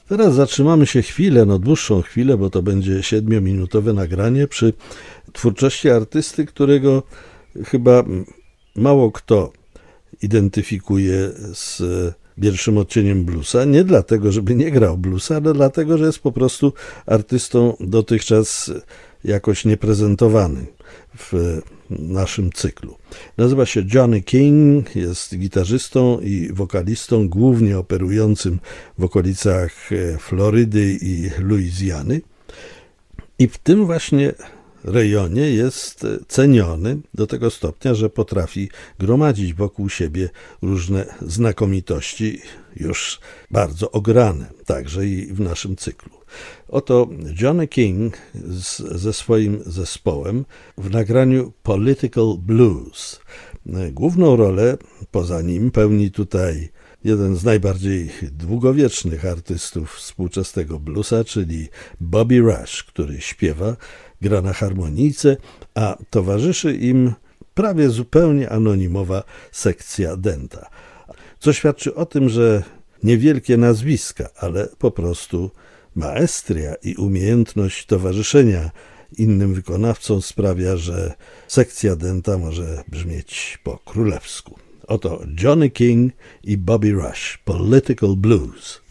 Teraz zatrzymamy się chwilę, dłuższą chwilę, bo to będzie 7-minutowe nagranie przy twórczości artysty, którego chyba mało kto identyfikuje z pierwszym odcieniem bluesa. Nie dlatego, żeby nie grał bluesa, ale dlatego, że jest po prostu artystą dotychczas jakoś nieprezentowany w naszym cyklu. Nazywa się Johnny King, jest gitarzystą i wokalistą, głównie operującym w okolicach Florydy i Luizjany. I w tym właśnie rejonie jest ceniony do tego stopnia, że potrafi gromadzić wokół siebie różne znakomitości, już bardzo ograne, także i w naszym cyklu. Oto Johnny King ze swoim zespołem w nagraniu Political Blues. Główną rolę poza nim pełni tutaj jeden z najbardziej długowiecznych artystów współczesnego bluesa, czyli Bobby Rush, który śpiewa, gra na harmonijce, a towarzyszy im prawie zupełnie anonimowa sekcja denta. Co świadczy o tym, że niewielkie nazwiska, ale po prostu maestria i umiejętność towarzyszenia innym wykonawcom sprawia, że sekcja denta może brzmieć po królewsku. Oto Johnny King i Bobby Rush, Political Blues.